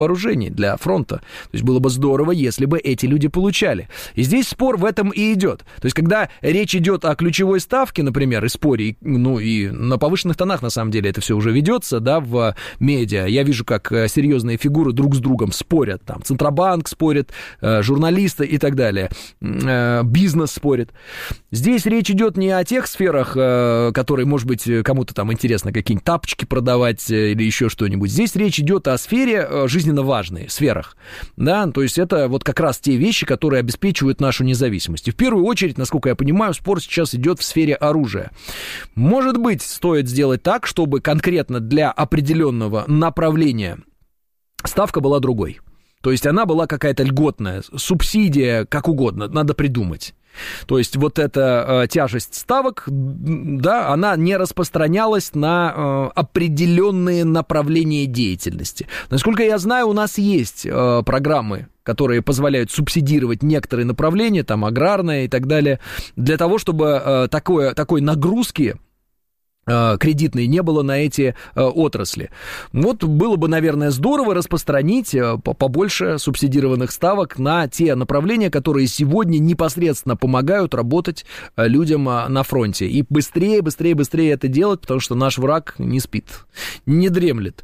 вооружений для фронта. То есть было бы здорово, если бы эти люди получали. И здесь спор в этом и идет. То есть когда речь идет о ключевой ставке, например, и споре, ну и на повышенных тонах, на самом деле, это все уже ведется, да, в медиа. Я вижу, как серьезные фигуры друг с другом спорят. Там Центробанк спорит, журналисты и так далее. Бизнес спорит. Здесь речь идет не о тех сферах, которые, может быть, кому-то там интересно какие-нибудь тапочки продавать или еще что-нибудь. Здесь речь идет о сфере жизненно важной, сферах. Да, то есть это вот как раз те вещи, которые обеспечивают нашу независимость. И в первую очередь, насколько я понимаю, спор сейчас идет в сфере оружия. Может быть, стоит сделать так, чтобы конкретно для определенного направления ставка была другой. То есть она была какая-то льготная, субсидия, как угодно, надо придумать. То есть вот эта тяжесть ставок, да, она не распространялась на определенные направления деятельности. Насколько я знаю, у нас есть программы, которые позволяют субсидировать некоторые направления, там аграрное и так далее, для того, чтобы такой нагрузки кредитной не было на эти отрасли. Вот было бы, наверное, здорово распространить побольше субсидированных ставок на те направления, которые сегодня непосредственно помогают работать людям на фронте. И быстрее это делать, потому что наш враг не спит, не дремлет.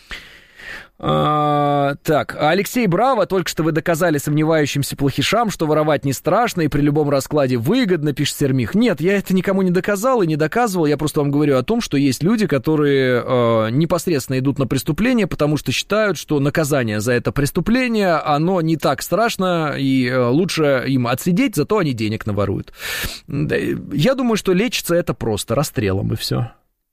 Так, Алексей, браво, только что вы доказали сомневающимся плохишам, что воровать не страшно и при любом раскладе выгодно, пишет Сермих. Нет, я это никому не доказал и не доказывал, я просто вам говорю о том, что есть люди, которые непосредственно идут на преступление, потому что считают, что наказание за это преступление, оно не так страшно и лучше им отсидеть, зато они денег наворуют. Я думаю, что лечится это просто расстрелом и все.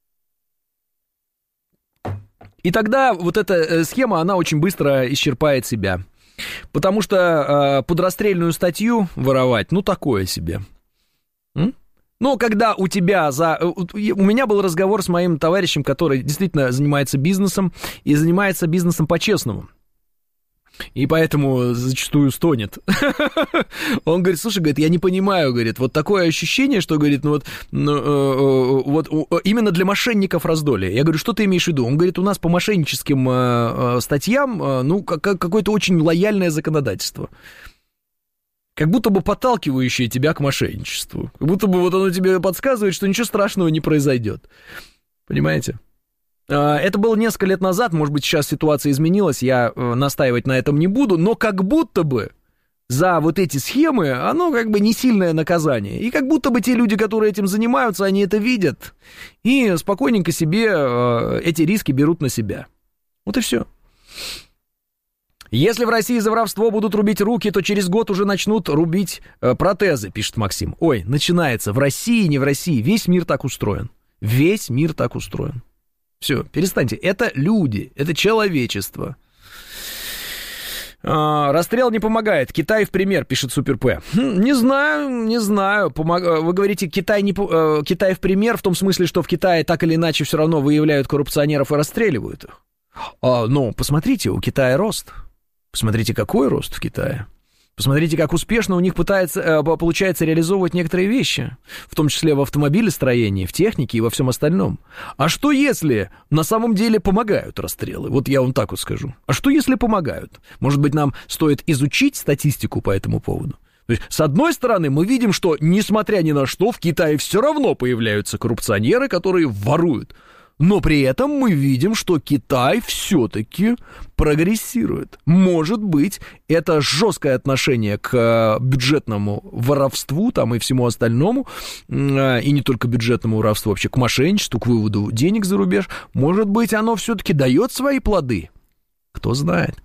И тогда вот эта схема, она очень быстро исчерпает себя. Потому что под расстрельную статью воровать, ну, такое себе. Но когда у тебя У меня был разговор с моим товарищем, который действительно занимается бизнесом, и занимается бизнесом по-честному. И поэтому зачастую стонет. Он говорит, слушай, говорит, я не понимаю, говорит, вот такое ощущение, что, говорит, вот именно для мошенников раздолье. Я говорю, что ты имеешь в виду? Он говорит, у нас по мошенническим статьям, ну, какое-то очень лояльное законодательство. Как будто бы подталкивающее тебя к мошенничеству. Как будто бы вот оно тебе подсказывает, что ничего страшного не произойдет. Понимаете? Это было несколько лет назад, может быть, сейчас ситуация изменилась, я настаивать на этом не буду, но как будто бы за вот эти схемы, оно как бы не сильное наказание. И как будто бы те люди, которые этим занимаются, они это видят и спокойненько себе эти риски берут на себя. Вот и все. Если в России за воровство будут рубить руки, то через год уже начнут рубить протезы, пишет Максим. Ой, начинается. В России, не в России. Весь мир так устроен. Весь мир так устроен. Все, перестаньте. Это люди, это человечество. Расстрел не помогает. Китай в пример, пишет Супер П. Не знаю. Вы говорите, Китай в пример в том смысле, что в Китае так или иначе все равно выявляют коррупционеров и расстреливают их. Ну, посмотрите, у Китая рост. Посмотрите, какой рост в Китае. Посмотрите, как успешно у них получается реализовывать некоторые вещи, в том числе в автомобилестроении, в технике и во всем остальном. А что если на самом деле помогают расстрелы? Вот я вам так вот скажу. А что если помогают? Может быть, нам стоит изучить статистику по этому поводу? То есть, с одной стороны, мы видим, что, несмотря ни на что, в Китае все равно появляются коррупционеры, которые воруют. Но при этом мы видим, что Китай все-таки прогрессирует. Может быть, это жесткое отношение к бюджетному воровству там, и всему остальному, и не только бюджетному воровству, вообще к мошенничеству, к выводу денег за рубеж. Может быть, оно все-таки дает свои плоды. Кто знает.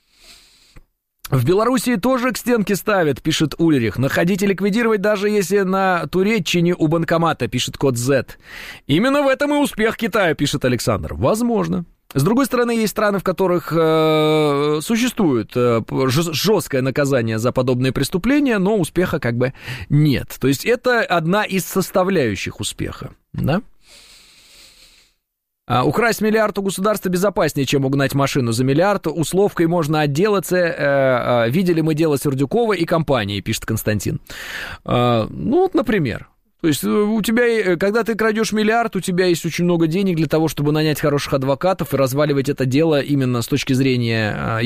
В Белоруссии тоже к стенке ставят, пишет Ульрих. Находить и ликвидировать, даже если на Туреччине у банкомата, пишет код Z. Именно в этом и успех Китая, пишет Александр. Возможно. С другой стороны, есть страны, в которых существует жесткое наказание за подобные преступления, но успеха как бы нет. То есть это одна из составляющих успеха, да? Украсть миллиард у государства безопаснее, чем угнать машину за миллиард. Условкой можно отделаться. Видели мы дело Сердюкова и компании, пишет Константин. Ну, вот, например. То есть у тебя, когда ты крадешь миллиард, у тебя есть очень много денег для того, чтобы нанять хороших адвокатов и разваливать это дело именно с точки зрения